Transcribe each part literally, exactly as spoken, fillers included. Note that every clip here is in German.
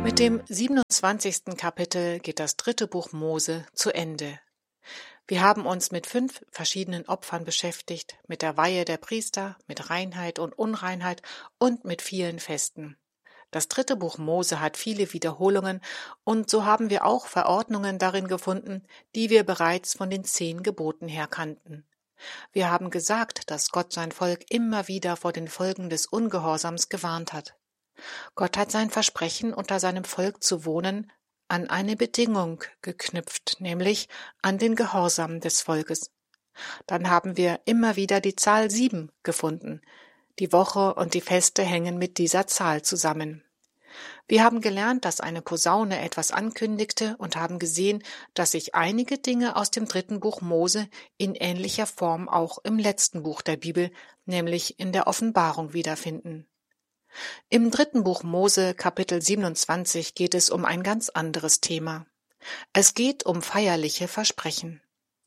Mit dem siebenundzwanzigsten Kapitel geht das dritte Buch Mose zu Ende. Wir haben uns mit fünf verschiedenen Opfern beschäftigt, mit der Weihe der Priester, mit Reinheit und Unreinheit und mit vielen Festen. Das dritte Buch Mose hat viele Wiederholungen und so haben wir auch Verordnungen darin gefunden, die wir bereits von den zehn Geboten her kannten. Wir haben gesagt, dass Gott sein Volk immer wieder vor den Folgen des Ungehorsams gewarnt hat. Gott hat sein Versprechen, unter seinem Volk zu wohnen, an eine Bedingung geknüpft, nämlich an den Gehorsam des Volkes. Dann haben wir immer wieder die Zahl sieben gefunden. Die Woche und die Feste hängen mit dieser Zahl zusammen. Wir haben gelernt, dass eine Posaune etwas ankündigte und haben gesehen, dass sich einige Dinge aus dem dritten Buch Mose in ähnlicher Form auch im letzten Buch der Bibel, nämlich in der Offenbarung, wiederfinden. Im dritten Buch Mose, Kapitel siebenundzwanzig, geht es um ein ganz anderes Thema. Es geht um feierliche Versprechen.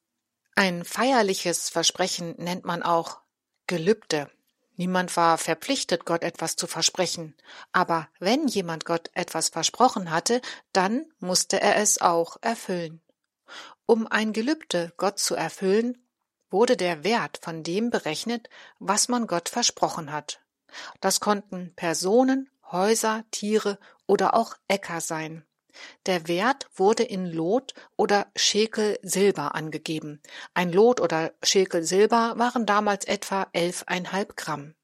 Ein feierliches Versprechen nennt man auch Gelübde. Niemand war verpflichtet, Gott etwas zu versprechen. Aber wenn jemand Gott etwas versprochen hatte, dann musste er es auch erfüllen. Um ein Gelübde Gott zu erfüllen, wurde der Wert von dem berechnet, was man Gott versprochen hat. Das konnten Personen, Häuser, Tiere oder auch Äcker sein. Der Wert wurde in Lot oder Schekel Silber angegeben. Ein Lot oder Schekel Silber waren damals etwa elf Komma fünf Gramm.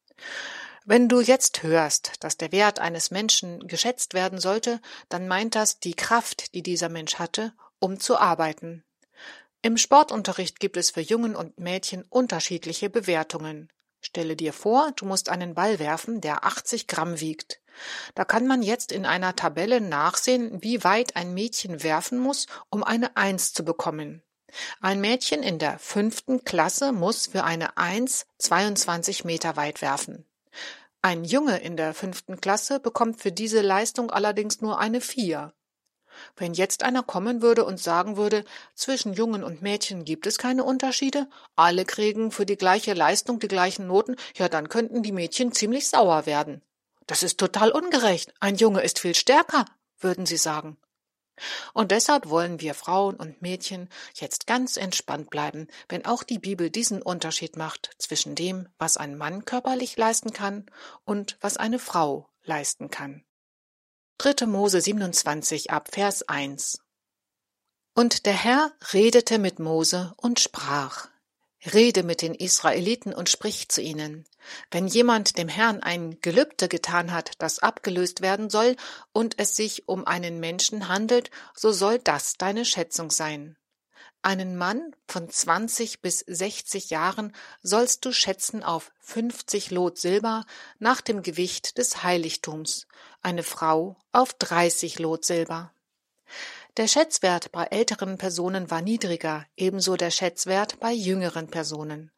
Wenn du jetzt hörst, dass der Wert eines Menschen geschätzt werden sollte, dann meint das die Kraft, die dieser Mensch hatte, um zu arbeiten. Im Sportunterricht gibt es für Jungen und Mädchen unterschiedliche Bewertungen. Stelle dir vor, du musst einen Ball werfen, der achtzig Gramm wiegt. Da kann man jetzt in einer Tabelle nachsehen, wie weit ein Mädchen werfen muss, um eine Eins zu bekommen. Ein Mädchen in der fünften Klasse muss für eine Eins zweiundzwanzig Meter weit werfen. Ein Junge in der fünften Klasse bekommt für diese Leistung allerdings nur eine Vier. Wenn jetzt einer kommen würde und sagen würde, zwischen Jungen und Mädchen gibt es keine Unterschiede, alle kriegen für die gleiche Leistung die gleichen Noten, ja, dann könnten die Mädchen ziemlich sauer werden. Das ist total ungerecht. Ein Junge ist viel stärker, würden sie sagen. Und deshalb wollen wir Frauen und Mädchen jetzt ganz entspannt bleiben, wenn auch die Bibel diesen Unterschied macht zwischen dem, was ein Mann körperlich leisten kann und was eine Frau leisten kann. dritte Mose siebenundzwanzig ab Vers eins. Und der Herr redete mit Mose und sprach: Rede mit den Israeliten und sprich zu ihnen. Wenn jemand dem Herrn ein Gelübde getan hat, das abgelöst werden soll, und es sich um einen Menschen handelt, so soll das deine Schätzung sein. Einen Mann von zwanzig bis sechzig Jahren sollst du schätzen auf fünfzig Lot Silber nach dem Gewicht des Heiligtums, eine Frau auf dreißig Lot Silber. Der Schätzwert bei älteren Personen war niedriger, ebenso der Schätzwert bei jüngeren Personen.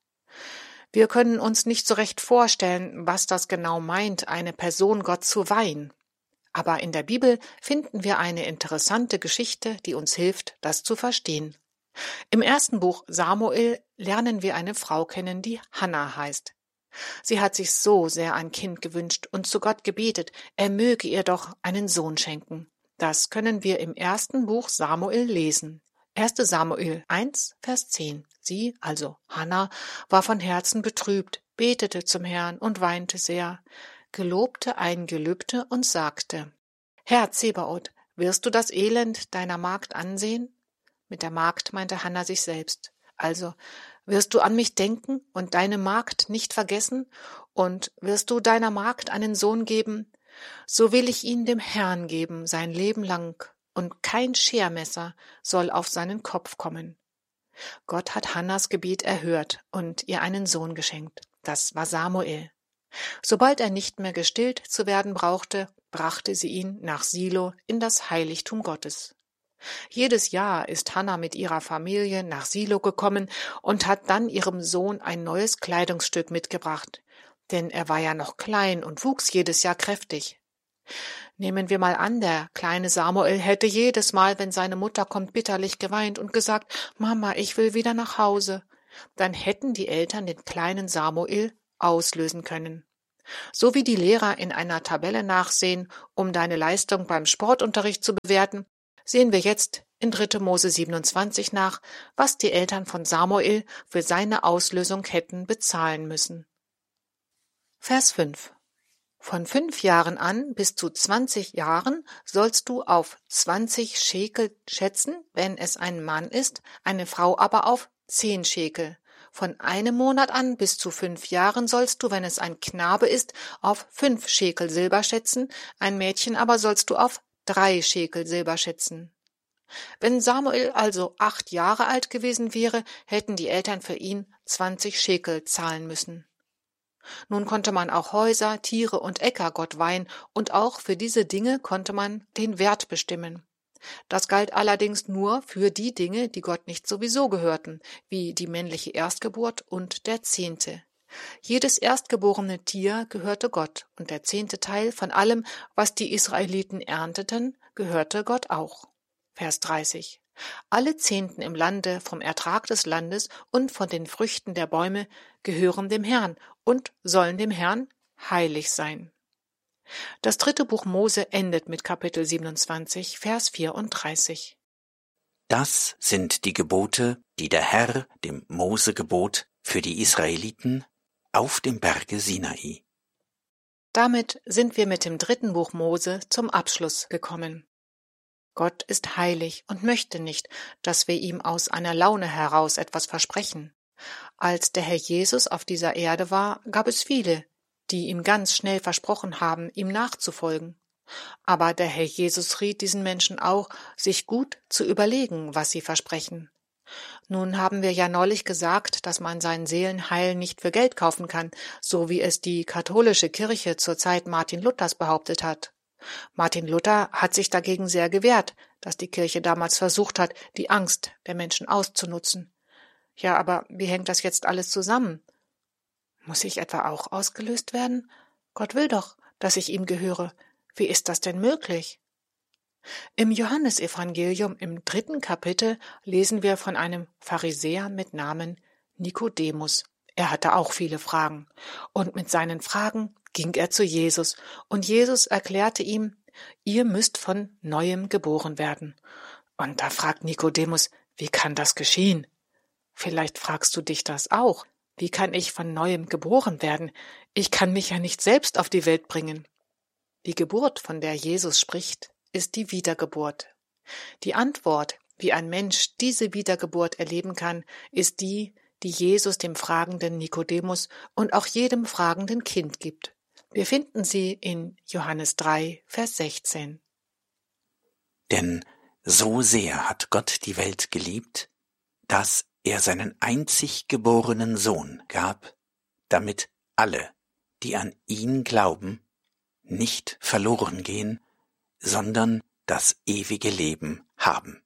Wir können uns nicht so recht vorstellen, was das genau meint, eine Person Gott zu weihen. Aber in der Bibel finden wir eine interessante Geschichte, die uns hilft, das zu verstehen. Im ersten Buch Samuel lernen wir eine Frau kennen, die Hannah heißt. Sie hat sich so sehr ein Kind gewünscht und zu Gott gebetet, er möge ihr doch einen Sohn schenken. Das können wir im ersten Buch Samuel lesen. erster Samuel eins, Vers zehn. Sie, also Hannah, war von Herzen betrübt, betete zum Herrn und weinte sehr, gelobte ein Gelübde und sagte: Herr Zebaoth, wirst du das Elend deiner Magd ansehen? Mit der Magd meinte Hannah sich selbst. Also, wirst du an mich denken und deine Magd nicht vergessen? Und wirst du deiner Magd einen Sohn geben? So will ich ihn dem Herrn geben, sein Leben lang, und kein Schermesser soll auf seinen Kopf kommen. Gott hat Hannahs Gebet erhört und ihr einen Sohn geschenkt. Das war Samuel. Sobald er nicht mehr gestillt zu werden brauchte, brachte sie ihn nach Silo in das Heiligtum Gottes. Jedes Jahr ist Hannah mit ihrer Familie nach Silo gekommen und hat dann ihrem Sohn ein neues Kleidungsstück mitgebracht, denn er war ja noch klein und wuchs jedes Jahr kräftig. Nehmen wir mal an, der kleine Samuel hätte jedes Mal, wenn seine Mutter kommt, bitterlich geweint und gesagt: Mama, ich will wieder nach Hause. Dann hätten die Eltern den kleinen Samuel auslösen können. So wie die Lehrer in einer Tabelle nachsehen, um deine Leistung beim Sportunterricht zu bewerten, sehen wir jetzt in dritte Mose siebenundzwanzig nach, was die Eltern von Samuel für seine Auslösung hätten bezahlen müssen. Vers fünf. Von fünf Jahren an bis zu zwanzig Jahren sollst du auf zwanzig Schekel schätzen, wenn es ein Mann ist, eine Frau aber auf zehn Schekel. Von einem Monat an bis zu fünf Jahren sollst du, wenn es ein Knabe ist, auf fünf Schekel Silber schätzen, ein Mädchen aber sollst du auf drei Schekel Silber schätzen. Wenn Samuel also acht Jahre alt gewesen wäre, hätten die Eltern für ihn zwanzig Schekel zahlen müssen. Nun konnte man auch Häuser, Tiere und Äcker Gott weihen, und auch für diese Dinge konnte man den Wert bestimmen. Das galt allerdings nur für die Dinge, die Gott nicht sowieso gehörten, wie die männliche Erstgeburt und der Zehnte. Jedes erstgeborene Tier gehörte Gott, und der zehnte Teil von allem, was die Israeliten ernteten, gehörte Gott auch. Vers dreißig. Alle Zehnten im Lande vom Ertrag des Landes und von den Früchten der Bäume gehören dem Herrn und sollen dem Herrn heilig sein. Das dritte Buch Mose endet mit Kapitel siebenundzwanzig, Vers vierunddreißig. Das sind die Gebote, die der Herr dem Mose gebot für die Israeliten auf dem Berge Sinai. Damit sind wir mit dem dritten Buch Mose zum Abschluss gekommen. Gott ist heilig und möchte nicht, dass wir ihm aus einer Laune heraus etwas versprechen. Als der Herr Jesus auf dieser Erde war, gab es viele, die ihm ganz schnell versprochen haben, ihm nachzufolgen. Aber der Herr Jesus riet diesen Menschen auch, sich gut zu überlegen, was sie versprechen. Nun haben wir ja neulich gesagt, dass man sein Seelenheil nicht für Geld kaufen kann, so wie es die katholische Kirche zur Zeit Martin Luthers behauptet hat. Martin Luther hat sich dagegen sehr gewehrt, dass die Kirche damals versucht hat, die Angst der Menschen auszunutzen. Ja, aber wie hängt das jetzt alles zusammen? Muss ich etwa auch ausgelöst werden? Gott will doch, dass ich ihm gehöre. Wie ist das denn möglich? Im Johannesevangelium im dritten Kapitel lesen wir von einem Pharisäer mit Namen Nikodemus. Er hatte auch viele Fragen, und mit seinen Fragen ging er zu Jesus, und Jesus erklärte ihm, ihr müsst von Neuem geboren werden. Und da fragt Nikodemus, wie kann das geschehen? Vielleicht fragst du dich das auch. Wie kann ich von Neuem geboren werden? Ich kann mich ja nicht selbst auf die Welt bringen. Die Geburt, von der Jesus spricht, ist die Wiedergeburt. Die Antwort, wie ein Mensch diese Wiedergeburt erleben kann, ist die, die Jesus dem fragenden Nikodemus und auch jedem fragenden Kind gibt. Wir finden sie in Johannes drei, Vers sechzehn. Denn so sehr hat Gott die Welt geliebt, dass er seinen einzig geborenen Sohn gab, damit alle, die an ihn glauben, nicht verloren gehen, sondern das ewige Leben haben.